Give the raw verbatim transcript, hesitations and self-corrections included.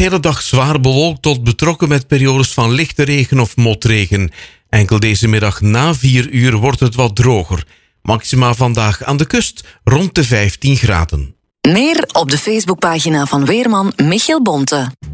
hele dag zwaar bewolkt tot betrokken met periodes van lichte regen of motregen. Enkel deze middag na vier uur wordt het wat droger. Maxima vandaag aan de kust rond de vijftien graden. Meer op de Facebookpagina van weerman Michiel Bonte.